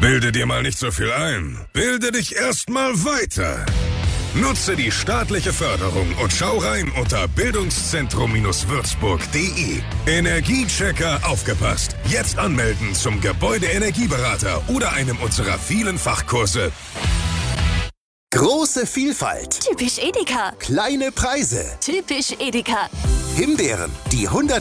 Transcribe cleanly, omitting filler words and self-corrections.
Bilde dir mal nicht so viel ein. Bilde dich erstmal weiter. Nutze die staatliche Förderung und schau rein unter bildungszentrum-würzburg.de. Energiechecker aufgepasst. Jetzt anmelden zum Gebäudeenergieberater oder einem unserer vielen Fachkurse. Große Vielfalt. Typisch Edeka. Kleine Preise. Typisch Edeka. Himbeeren, die 100